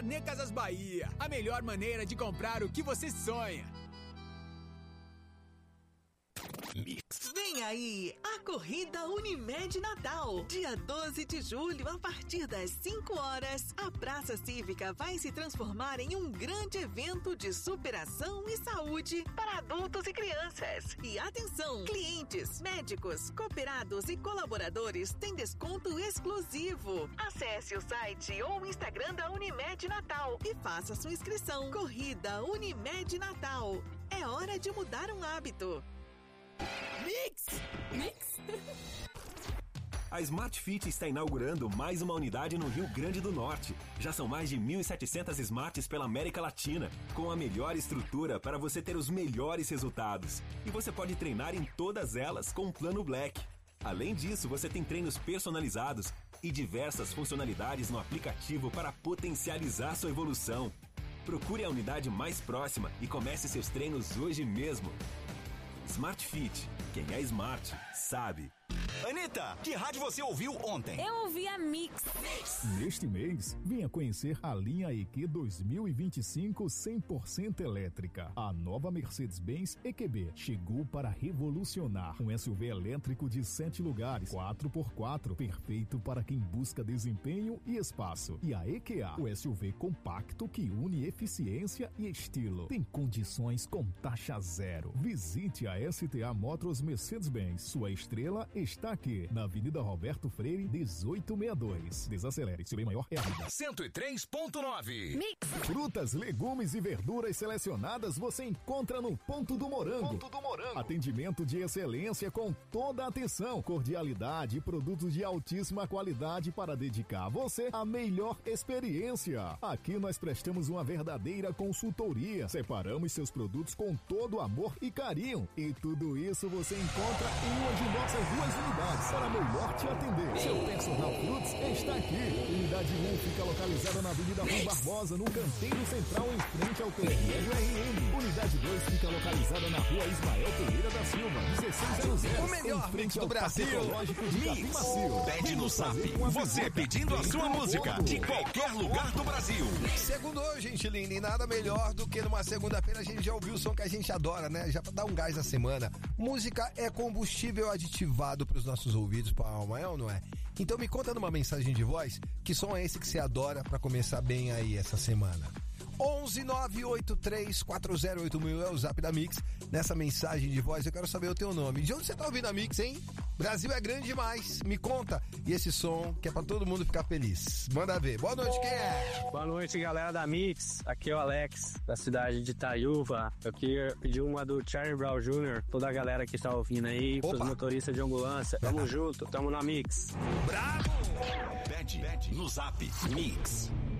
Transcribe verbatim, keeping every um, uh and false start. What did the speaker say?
Carnê Casas Bahia, a melhor maneira de comprar o que você sonha. Mix. Vem aí a Corrida Unimed Natal. Dia doze de julho, a partir das cinco horas, a Praça Cívica vai se transformar em um grande evento de superação e saúde para adultos e crianças. E atenção, clientes, médicos, cooperados e colaboradores têm desconto exclusivo. Acesse o site ou o Instagram da Unimed Natal e faça sua inscrição. Corrida Unimed Natal. É hora de mudar um hábito. Mix! Mix! A Smart Fit está inaugurando mais uma unidade no Rio Grande do Norte. Já são mais de mil e setecentas Smarts pela América Latina, com a melhor estrutura para você ter os melhores resultados. E você pode treinar em todas elas com o Plano Black. Além disso, você tem treinos personalizados e diversas funcionalidades no aplicativo para potencializar sua evolução. Procure a unidade mais próxima e comece seus treinos hoje mesmo. Smart Fit. Quem é smart, sabe. Anitta, que rádio você ouviu ontem? Eu ouvi a Mix. Neste mês, venha conhecer a linha E Q dois mil e vinte e cinco cem por cento elétrica. A nova Mercedes-Benz E Q B chegou para revolucionar. Um S U V elétrico de sete lugares, quatro por quatro, perfeito para quem busca desempenho e espaço. E a E Q A, o S U V compacto que une eficiência e estilo. Tem condições com taxa zero. Visite a S T A Motors Mercedes-Benz. Sua estrela está aqui, na Avenida Roberto Freire, dezoito sessenta e dois. Desacelere, seu bem maior é a vida. cento e três ponto nove. Mix. Frutas, legumes e verduras selecionadas você encontra no Ponto do Morango. Ponto do Morango. Atendimento de excelência com toda a atenção, cordialidade e produtos de altíssima qualidade para dedicar a você a melhor experiência. Aqui nós prestamos uma verdadeira consultoria. Separamos seus produtos com todo amor e carinho. E tudo isso você encontra em uma de nossas duas unidades para melhor te atender. Seu Personal Fruits está aqui. Unidade um fica localizada na Avenida Rui Barbosa, no canteiro central, em frente ao Colégio R N. Unidade dois fica localizada na Rua Ismael Pereira da Silva, dezesseis zero zero. O melhor mix do Brasil. Mix. Macio. Pede no Zap. Você pedindo a sua música de qualquer lugar do Brasil. Segundou, gente linda, e nada melhor do que numa segunda-feira a gente já ouviu o som que a gente adora, né? Já pra dar um gás na semana. Música é combustível aditivado pros nossos ouvidos, pra alma, é ou não é? Então me conta numa mensagem de voz que som é esse que você adora pra começar bem aí essa semana. onze nove oito três quatro zero oito mil é o Zap da Mix. Nessa mensagem de voz eu quero saber o teu nome. De onde você tá ouvindo a Mix, hein? Brasil é grande demais, me conta. E esse som que é pra todo mundo ficar feliz. Manda ver. Boa noite, quem é? Boa noite, galera da Mix. Aqui é o Alex, da cidade de Itaiúva. Eu queria pedir uma do Charlie Brown Júnior Toda a galera que está ouvindo aí, Opa. pros motoristas de ambulância. Tamo junto, tamo na Mix. Bravo! Pede no Zap. Mix.